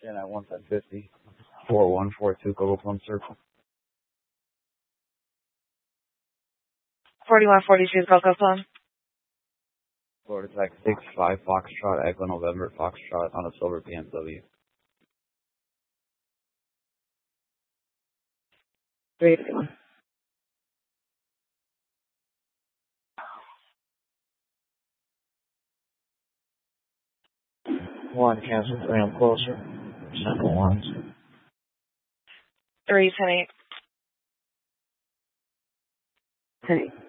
And at 11050, 4142 Cocoa Plum Circle. 4142 Cocoa Plum. Florida Tax 65 Foxtrot, Echo November, Foxtrot on a silver BMW. 381. One, cancel 3, I'm closer. Second ones. 310-8. 10-8.